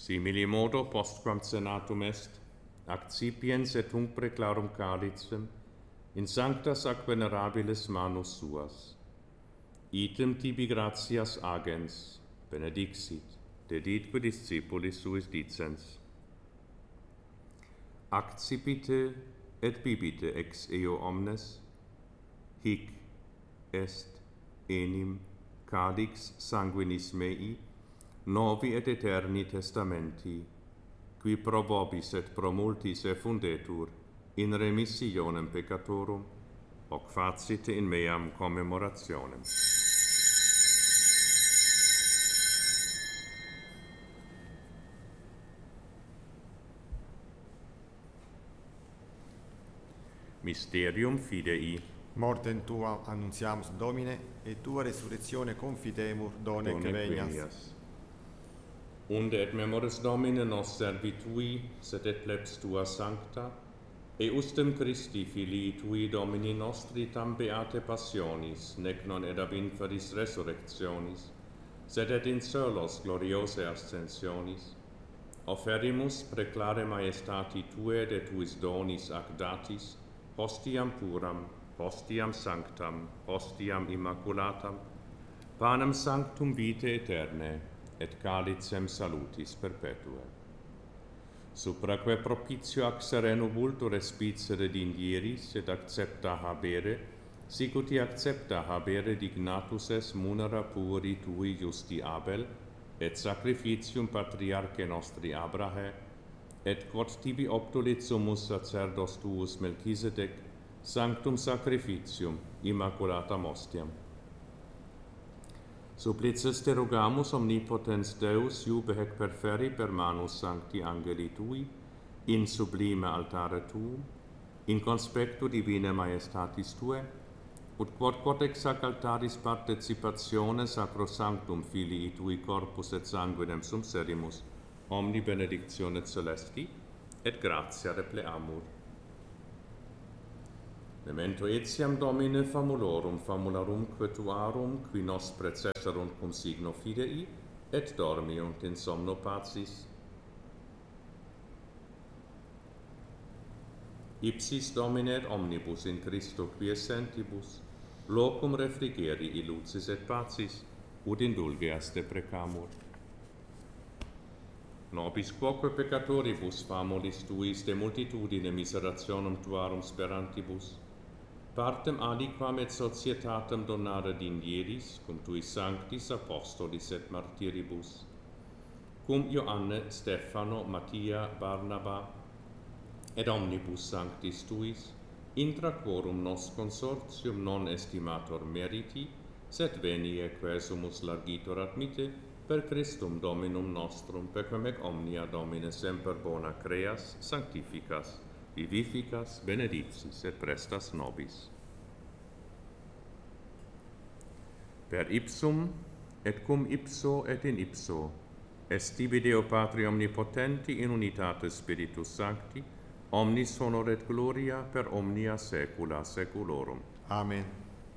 Simili modo postquam cenatum est, accipiens et tunc preclarum calicem, in sanctas ac venerabilis manus suas. Item tibi gratias agens, benedixit, deditque discipulis suis dicens. Accipite et bibite ex eo omnes, hic est enim calix sanguinis mei, novi et eterni testamenti, qui pro vobis et pro multis effundetur in remissionem peccatorum, hoc facite in meam commemorationem. Mysterium fidei. Mortem tua annuntiamus, Domine, et tua resurrectione confidemur, donec venias. Unde et memoris Domine nos servitui, sed et plebs tua sancta, eustem Christi filii tui Domini nostri tam beate passionis, nec non ed ab inferis resurrectionis, sed et in solos gloriose ascensionis, offerimus preclare maestati tue de tuis donis ac datis, hostiam puram, hostiam sanctam, hostiam immaculatam, panem sanctum vitae aeternae, et calicem salutis perpetue. Supraque propitio ac sereno vultur respicere d'indieris, et accepta habere, sic uti accepta habere dignatus es munera puri tui justi Abel, et sacrificium patriarche nostri Abrahe, et quod tibi obtulit summus sacerdos tuus Melchisedec, sanctum sacrificium, immaculatam ostiam. Supplices te rogamus omnipotens Deus iube hec perferi per manus sancti angeli tui, in sublime altare tuum, in conspectu divine maestatis tue, ut quod ex ac altaris participatione sacrosanctum filii tui corpus et sanguinem sum serimus, omni benedictione celesti, et gratia repleamur. Memento etiam Domine famularum tuarum, qui nos precesserunt cum signo fidei, et dormiunt in somno pacis. Ipsis Domine et omnibus in Christo quiescentibus, locum refrigeri lucis et pacis, ut indulgeas te precamur. Nobis quoque peccatoribus famulis tuis de multitudine miserationem tuarum sperantibus, partem aliquam et societatem donare d'indieris, cum tuis sanctis apostolis et martiribus, cum Ioanne, Stefano, Mattia, Barnaba, et omnibus sanctis tuis, intra quorum nos consortium non estimator meriti, sed venie quesumus largitor admite, per Christum Dominum nostrum, perquam ec omnia Domine semper bona creas, sanctificas, vivificas, benedictis et prestas nobis. Per ipsum, et cum ipso et in ipso, est tibi Deo Patri omnipotenti in unitate Spiritus Sancti, omnis honor et gloria per omnia saecula saeculorum. Amen.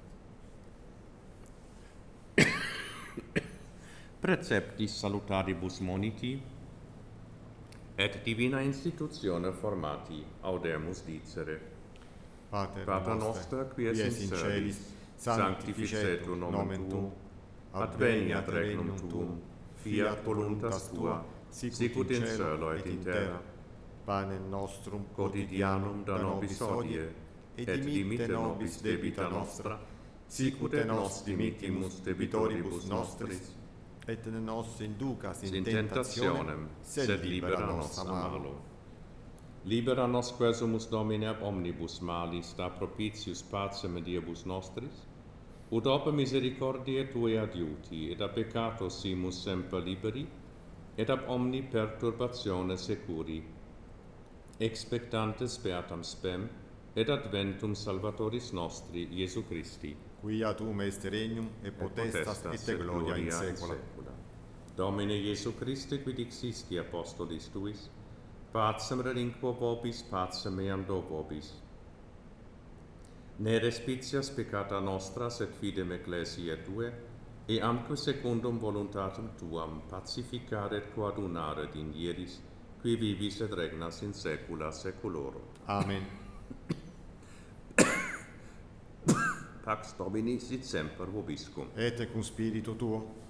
Preceptis salutaribus moniti, et divina institutione formati, audemus dicere. Pater noster, qui es in celis, sanctificetur nomen tuum, adveniat regnum tuum, fiat voluntas tua, sicut in cielo et in terra. Panem nostrum Quotidianum da nobis hodie, et dimitte nobis debita nostra, sicut et nos dimittimus debitoribus nostris, et ne nos inducas in tentationem, sed libera nos a malo. Libera nos quesumus Domine ab omnibus malis, da propitius pacem diebus nostris, ut ope misericordiae Tue adiuti, et ab peccato simus semper liberi, et ab omni perturbatione securi, expectantes beatam spem, et adventum Salvatoris nostri, Iesu Christi, quia tuum est regnum, et potestas, et gloria in saecula. Domine Iesu Christe, qui dixisti apostolis tuis, pacem relinquo vobis, pacem meam do vobis. Ne respicias peccata nostra, sed fidem ecclesiae Tue, e amque secundum voluntatem tuam pacificare et coadunare in ieris, qui vivis et regnas in saecula saeculorum. Amen. Pax Domini sit semper vobiscum. Et cum spiritu tuo.